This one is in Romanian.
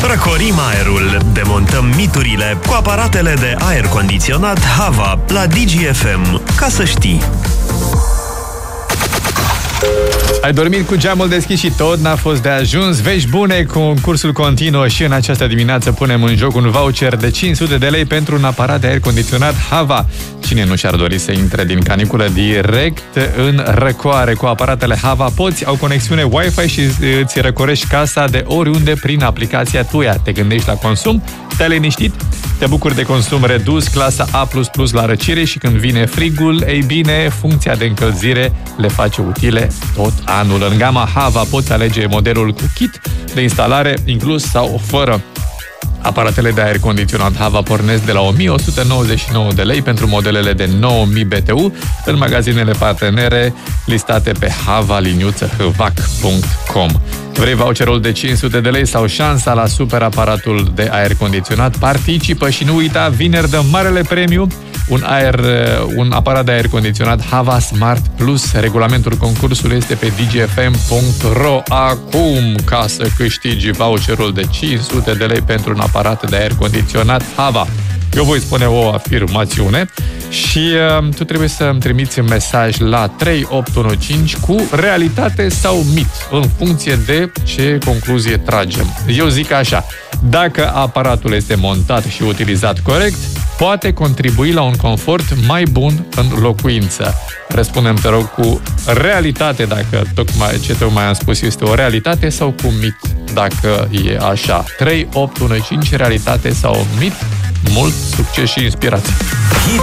Răcorim aerul, demontăm miturile cu aparatele de aer condiționat Hava la DGFM. Ca să știi. Ai dormit cu geamul deschis și tot n-a fost de ajuns? Vești bune, concursul continuă și în această dimineață punem în joc un voucher de 500 de lei pentru un aparat de aer condiționat Hava. Cine nu și-ar dori să intre din caniculă direct în răcoare cu aparatele Hava? Poți, au conexiune Wi-Fi și îți răcorești casa de oriunde prin aplicația Tuia. Te gândești la consum, stai liniștit, te bucuri de consum redus, clasa A++ la răcire și când vine frigul, ei bine, funcția de încălzire le face utile tot anul. În gama Hava poți alege modelul cu kit de instalare inclus sau fără. Aparatele de aer condiționat Hava pornesc de la 1199 de lei pentru modelele de 9000 BTU în magazinele partenere listate pe havaliniuțăhvac.com. Vrei voucherul de 500 de lei sau șansa la super aparatul de aer condiționat? Participă și nu uita, vineri dăm marele premiu, un aparat de aer condiționat Hava Smart Plus. Regulamentul concursului este pe dgfm.ro. Acum, ca să câștigi voucherul de 500 de lei pentru un aparat de aer condiționat Hava, eu voi spune o afirmațiune și tu trebuie să îmi trimiți un mesaj la 3815 cu realitate sau mit, în funcție de ce concluzie tragem. Eu zic așa: dacă aparatul este montat și utilizat corect, poate contribui la un confort mai bun în locuință. Răspundem, te rog, cu realitate, dacă tocmai am spus este o realitate, sau cu mit, dacă e așa. 3815, realitate sau mit? Mult succes și inspirație!